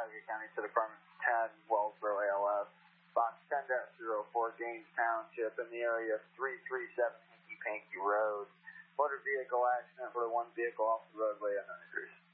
Cuyahoga County to Department 10, Wellsboro ALS. Box 10-04, Gaines Township, in the area of 337 Hinky Panky Road. Motor vehicle accident for the one vehicle off the roadway, unknown injuries.